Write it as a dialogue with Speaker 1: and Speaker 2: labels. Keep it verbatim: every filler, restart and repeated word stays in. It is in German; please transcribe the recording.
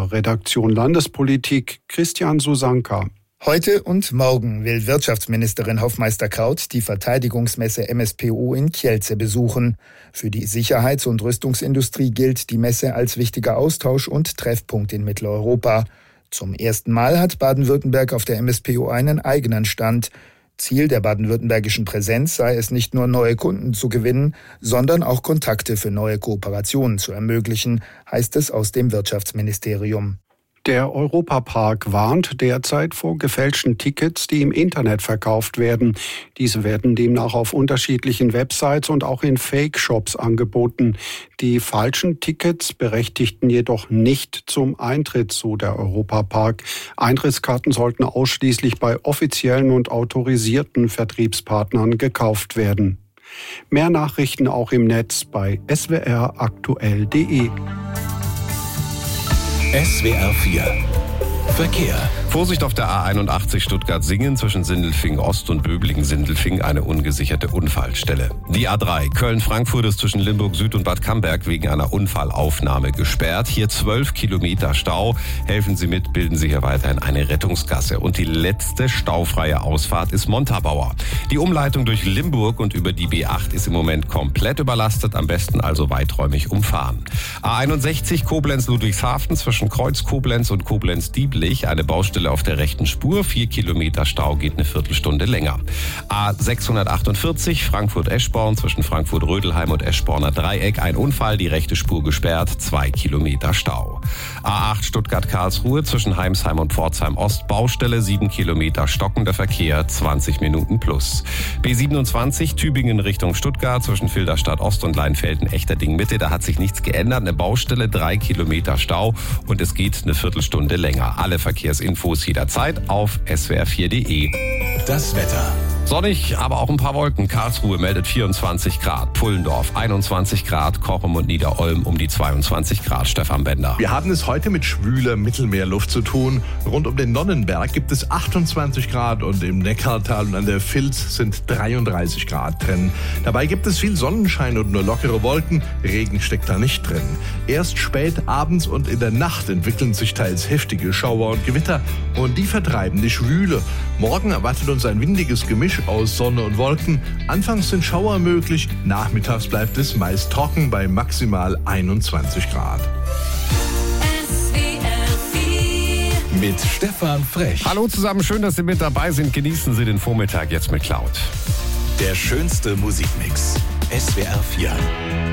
Speaker 1: S W R-Redaktion Landespolitik Christian Susanka.
Speaker 2: Heute und morgen will Wirtschaftsministerin Hoffmeister-Kraut die Verteidigungsmesse M S P O in Kielce besuchen. Für die Sicherheits- und Rüstungsindustrie gilt die Messe als wichtiger Austausch- und Treffpunkt in Mitteleuropa. Zum ersten Mal hat Baden-Württemberg auf der M S P O einen eigenen Stand. Ziel der baden-württembergischen Präsenz sei es nicht nur, neue Kunden zu gewinnen, sondern auch Kontakte für neue Kooperationen zu ermöglichen, heißt es aus dem Wirtschaftsministerium.
Speaker 1: Der Europapark warnt derzeit vor gefälschten Tickets, die im Internet verkauft werden. Diese werden demnach auf unterschiedlichen Websites und auch in Fake-Shops angeboten. Die falschen Tickets berechtigten jedoch nicht zum Eintritt, so der Europapark. Eintrittskarten sollten ausschließlich bei offiziellen und autorisierten Vertriebspartnern gekauft werden. Mehr Nachrichten auch im Netz bei s w r aktuell punkt d e.
Speaker 3: S W R vier Verkehr. Vorsicht auf der A einundachtzig Stuttgart-Singen zwischen Sindelfingen-Ost und Böblingen-Sindelfingen, eine ungesicherte Unfallstelle. Die A drei Köln-Frankfurt ist zwischen Limburg-Süd und Bad Camberg wegen einer Unfallaufnahme gesperrt. Hier zwölf Kilometer Stau. Helfen Sie mit, bilden Sie hier weiterhin eine Rettungsgasse. Und die letzte staufreie Ausfahrt ist Montabaur. Die Umleitung durch Limburg und über die B acht ist im Moment komplett überlastet. Am besten also weiträumig umfahren. A einundsechzig Koblenz-Ludwigshafen zwischen Kreuz-Koblenz und Koblenz-Dieblich. Eine Baustelle auf der rechten Spur. Vier Kilometer Stau, geht eine Viertelstunde länger. A sechshundertachtundvierzig Frankfurt-Eschborn zwischen Frankfurt-Rödelheim und Eschborner Dreieck. Ein Unfall, die rechte Spur gesperrt. Zwei Kilometer Stau. A acht Stuttgart-Karlsruhe zwischen Heimsheim und Pforzheim-Ost. Baustelle, sieben Kilometer stockender Verkehr, zwanzig Minuten plus. B siebenundzwanzig Tübingen Richtung Stuttgart zwischen Filderstadt-Ost und Leinfelden-Echterding-Mitte. Da hat sich nichts geändert. Eine Baustelle, drei Kilometer Stau und es geht eine Viertelstunde länger. Alle Verkehrsinfos jederzeit auf s w r vier punkt d e.
Speaker 4: Das Wetter.
Speaker 3: Sonnig, aber auch ein paar Wolken. Karlsruhe meldet vierundzwanzig Grad, Pullendorf einundzwanzig Grad, Kochum und Niederolm um die zweiundzwanzig Grad. Stefan Bender.
Speaker 5: Wir haben es heute mit schwüler Mittelmeerluft zu tun. Rund um den Nonnenberg gibt es achtundzwanzig Grad und im Neckartal und an der Vilz sind dreiunddreißig Grad drin. Dabei gibt es viel Sonnenschein und nur lockere Wolken. Regen steckt da nicht drin. Erst spät abends und in der Nacht entwickeln sich teils heftige Schauer und Gewitter und die vertreiben die Schwüle. Morgen erwartet uns ein windiges Gemisch aus Sonne und Wolken. Anfangs sind Schauer möglich, nachmittags bleibt es meist trocken bei maximal einundzwanzig Grad.
Speaker 4: Mit Stefan Frech.
Speaker 3: Hallo zusammen, schön, dass Sie mit dabei sind. Genießen Sie den Vormittag jetzt mit Cloud.
Speaker 4: Der schönste Musikmix. S W R vier.